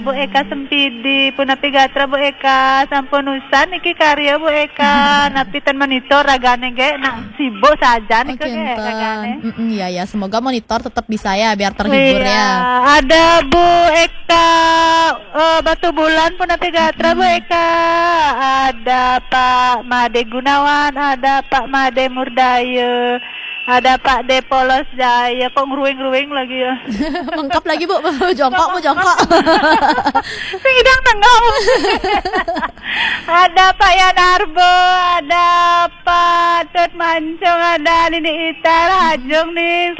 Bu Eka Sempidi Punapi Gatra Bu Eka sampunusan iki karya Bu Eka napitan monitor ragane ge nak sibuk saja nih ge ragane. Ya semoga monitor tetap bisa ya biar terhibur ya. Ada Bu Eka Batu Bulan Punapi Gatra Bu Eka, ada Pak Made Gunawan, ada Pak Made Murdaya, ada Pak De Polos Jaya. Kok ngeruing-ruing lagi ya? Mengkap lagi Bu, jongkok. Sing idang tengah. Ada Pak Yanarbo, ada Pak Tut Mancung, ada Nini Itar Hajung nih.